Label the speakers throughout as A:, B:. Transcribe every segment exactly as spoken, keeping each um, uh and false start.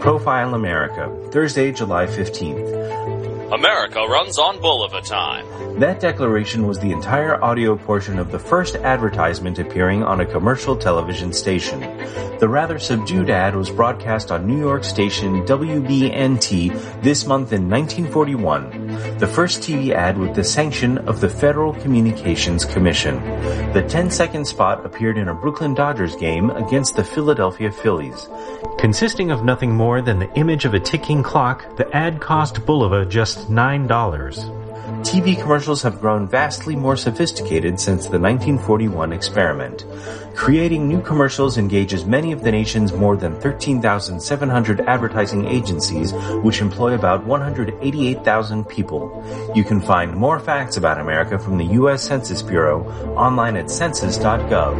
A: Profile America, Thursday, July fifteenth.
B: America runs on Bolivar time.
A: That declaration was the entire audio portion of the first advertisement appearing on a commercial television station. The rather subdued ad was broadcast on New York station W B N T this month in nineteen forty-one, the first T V ad with the sanction of the Federal Communications Commission. The ten-second spot appeared in a Brooklyn Dodgers game against the Philadelphia Phillies. Consisting of nothing more than the image of a ticking clock, the ad cost Bolivar just nine dollars. T V commercials have grown vastly more sophisticated since the nineteen forty-one experiment. Creating new commercials engages many of the nation's more than thirteen thousand seven hundred advertising agencies, which employ about one hundred eighty-eight thousand people. You can find more facts about America from the U S Census Bureau online at census dot gov.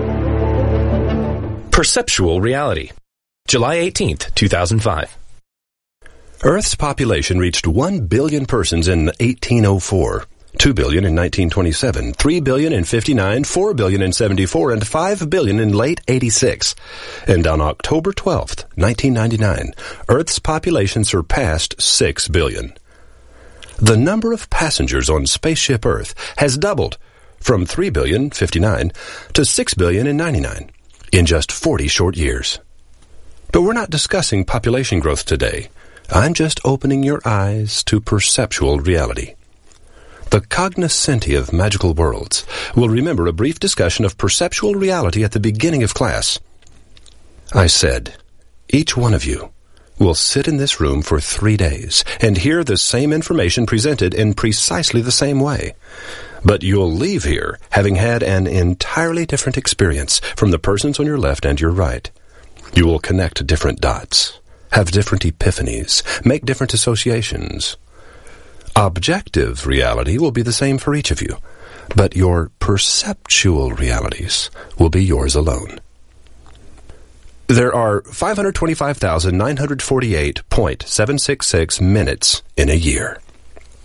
C: Perceptual reality. July eighteenth, two thousand five. Earth's population reached one billion persons in eighteen oh four, two billion in nineteen twenty-seven, three billion in fifty-nine, four billion in seventy-four, and five billion in late eighty-six. And on October twelfth, nineteen ninety-nine, Earth's population surpassed six billion. The number of passengers on spaceship Earth has doubled from three billion, fifty-nine, to six billion in ninety-nine in just forty short years. But we're not discussing population growth today. I'm just opening your eyes to perceptual reality. The cognoscenti of magical worlds will remember a brief discussion of perceptual reality at the beginning of class. I said, each one of you will sit in this room for three days and hear the same information presented in precisely the same way. But you'll leave here having had an entirely different experience from the persons on your left and your right. You will connect different dots, have different epiphanies, make different associations. Objective reality will be the same for each of you, but your perceptual realities will be yours alone. There are five hundred twenty-five thousand nine hundred forty-eight point seven six six minutes in a year.